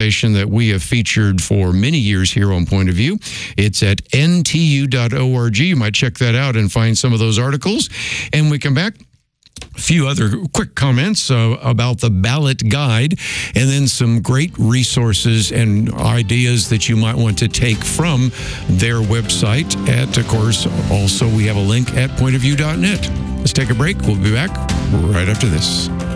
information that we have featured for many years here on Point of View. It's at ntu.org. You might check that out and find some of those articles. And when we come back, a few other quick comments about the ballot guide, and then some great resources and ideas that you might want to take from their website. Of course, also we have a link at pointofview.net. Let's take a break. We'll be back right after this.